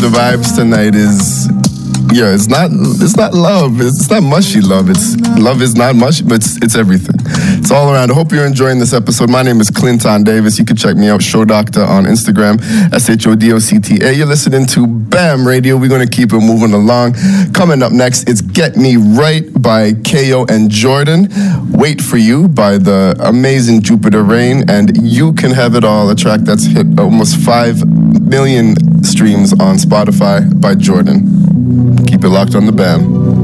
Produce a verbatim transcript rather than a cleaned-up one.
the vibes tonight is, yeah, it's not it's not love. It's not mushy love. It's love is not mushy, but it's, it's everything. It's all around. I hope you're enjoying this episode. My name is Clinton Davis. You can check me out, Show Doctor, on Instagram, S H O D O C T A. You're listening to BAM Radio. We're going to keep it moving along. Coming up next, it's Get Me Right by K O and Jordan. Wait For You by the amazing Jupiter Rain. And You Can Have It All, a track that's hit almost five million streams on Spotify by Jordan. Keep it locked on the BAM.